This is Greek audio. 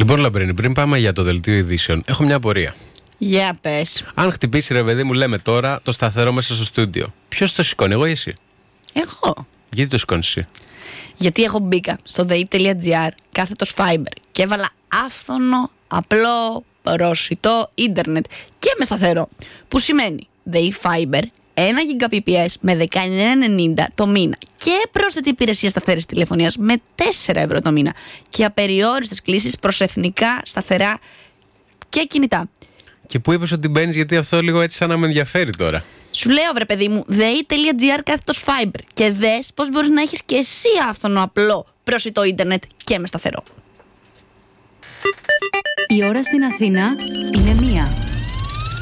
Λοιπόν, Λαμπρίνη, πριν πάμε για το δελτίο ειδήσεων, έχω μια απορία. Για πες. Αν χτυπήσει, ρε παιδί μου, λέμε τώρα το σταθερό μέσα στο στούντιο, ποιος το σηκώνει, εγώ ή εσύ? Εγώ. Γιατί το σηκώνεις εσύ? Γιατί έχω μπήκα στο dei.gr κάθετος Fiber και έβαλα άφθονο, απλό, προσιτό ίντερνετ και με σταθερό. Που σημαίνει Dei Fiber 1 Gbps με 19,90 το μήνα και πρόσθετη υπηρεσία σταθερής τηλεφωνίας με 4 ευρώ το μήνα και απεριόριστες κλήσεις προς εθνικά, σταθερά και κινητά. Και πού είπες ότι μπαίνεις, γιατί αυτό λίγο έτσι σαν να με ενδιαφέρει τώρα. Σου λέω, βρε παιδί μου, dei.gr κάθετος Fiber και δες πως μπορείς να έχεις και εσύ άφθονο, απλό, προσιτό ίντερνετ και με σταθερό. Η ώρα στην Αθήνα είναι